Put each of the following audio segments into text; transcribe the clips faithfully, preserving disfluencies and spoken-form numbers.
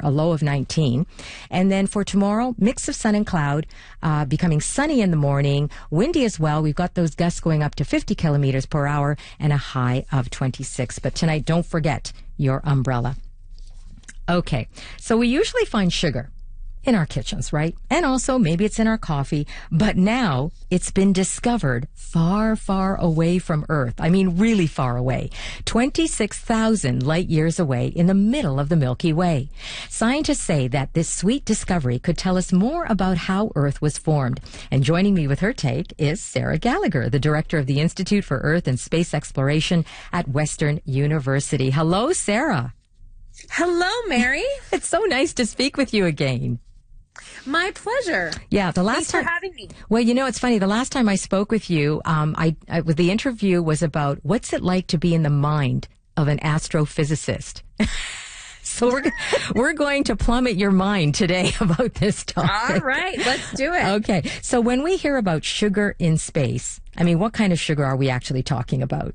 a low of nineteen. And then for tomorrow, mix of sun and cloud, uh, becoming sunny in the morning, windy as well. We've got those gusts going up to fifty kilometers per hour and a high of twenty-six. But tonight, don't forget your umbrella. Okay, so we usually find sugar in our kitchens, right? And also maybe it's in our coffee, but now it's been discovered far, far away from Earth. I mean, really far away. twenty-six thousand light years away in the middle of the Milky Way. Scientists say that this sweet discovery could tell us more about how Earth was formed. And joining me with her take is Sarah Gallagher, the director of the Institute for Earth and Space Exploration at Western University. Hello, Sarah. Hello, Mary. It's so nice to speak with you again. My pleasure. Yeah, the last Thanks time. for having me. Well, you know, it's funny. The last time I spoke with you, um, I, I the interview was about what's it like to be in the mind of an astrophysicist. So we're we're going to plummet your mind today about this topic. All right, let's do it. Okay. So when we hear about sugar in space, I mean, what kind of sugar are we actually talking about?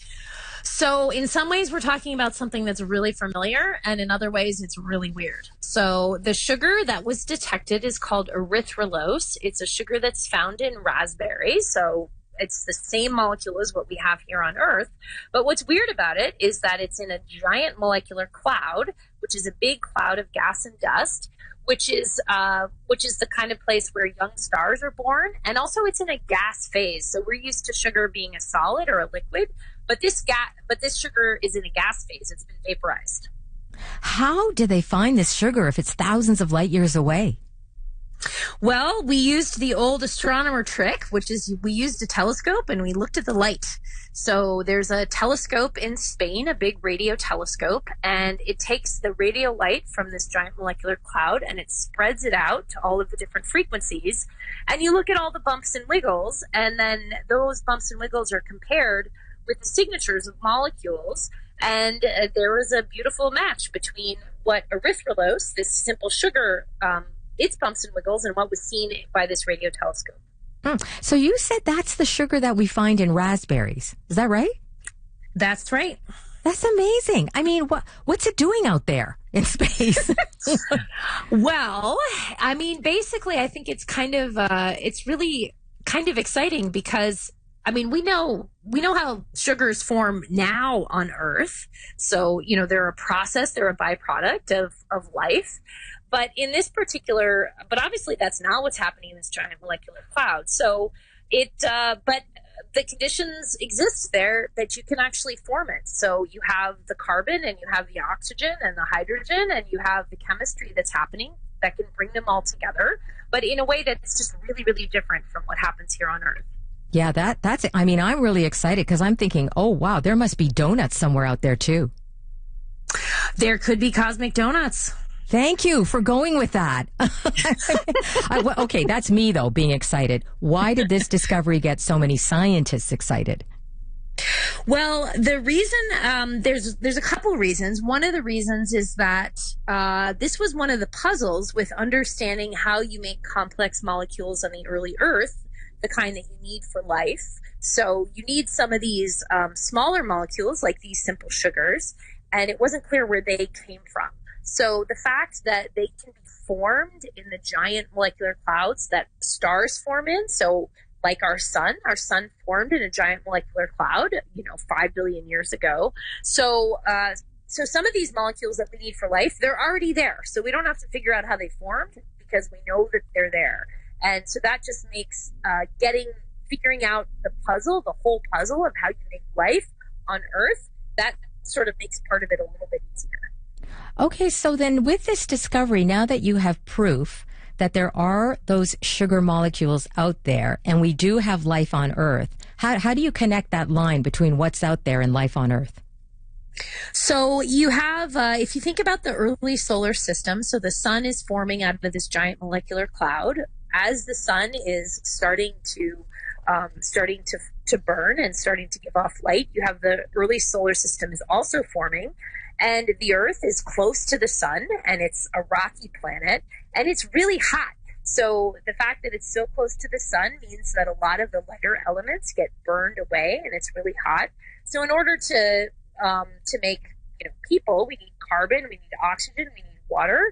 So in some ways, we're talking about something that's really familiar, and in other ways, it's really weird. So the sugar that was detected is called erythrulose. It's a sugar that's found in raspberries. So it's the same molecule as what we have here on Earth. But what's weird about it is that it's in a giant molecular cloud, which is a big cloud of gas and dust, which is uh, which is the kind of place where young stars are born. And also it's in a gas phase. So we're used to sugar being a solid or a liquid. But this gas, but this sugar is in a gas phase. It's been vaporized. How did they find this sugar if it's thousands of light years away? Well, we used the old astronomer trick, which is we used a telescope and we looked at the light. So there's a telescope in Spain, a big radio telescope, and it takes the radio light from this giant molecular cloud and it spreads it out to all of the different frequencies. And you look at all the bumps and wiggles, and then those bumps and wiggles are compared with the signatures of molecules, and uh, there was a beautiful match between what erythrulose, this simple sugar, um, its bumps and wiggles, and what was seen by this radio telescope. Mm. So you said that's the sugar that we find in raspberries. Is that right? That's right. That's amazing. I mean, what what's it doing out there in space? Well, I mean, basically, I think it's kind of, uh, it's really kind of exciting because I mean, we know we know how sugars form now on Earth. So, you know, they're a process, they're a byproduct of, of life. But in this particular, but obviously that's not what's happening in this giant molecular cloud. So it, uh, but the conditions exist there that you can actually form it. So you have the carbon and you have the oxygen and the hydrogen and you have the chemistry that's happening that can bring them all together, but in a way that's just really, really different from what happens here on Earth. Yeah, that that's it. I mean, I'm really excited because I'm thinking, oh, wow, there must be donuts somewhere out there, too. There could be cosmic donuts. Thank you for going with that. I, well, okay, that's me, though, being excited. Why did this discovery get so many scientists excited? Well, the reason, um, there's there's a couple reasons. One of the reasons is that uh, this was one of the puzzles with understanding how you make complex molecules on the early Earth, the kind that you need for life. So you need some of these um, smaller molecules, like these simple sugars, and it wasn't clear where they came from. So the fact that they can be formed in the giant molecular clouds that stars form in, so like our sun, our sun formed in a giant molecular cloud, you know, five billion years ago. So, uh, so some of these molecules that we need for life, they're already there. So we don't have to figure out how they formed because we know that they're there. And so that just makes uh, getting, figuring out the puzzle, the whole puzzle of how you make life on Earth, that sort of makes part of it a little bit easier. Okay, so then with this discovery, now that you have proof that there are those sugar molecules out there and we do have life on Earth, how, how do you connect that line between what's out there and life on Earth? So you have, uh, if you think about the early solar system, so the sun is forming out of this giant molecular cloud. As the sun is starting to um, starting to to burn and starting to give off light, you have the early solar system is also forming, and the Earth is close to the sun, and it's a rocky planet, and it's really hot. So the fact that it's so close to the sun means that a lot of the lighter elements get burned away, and it's really hot. So in order to um, to make you know people, we need carbon, we need oxygen, we need water.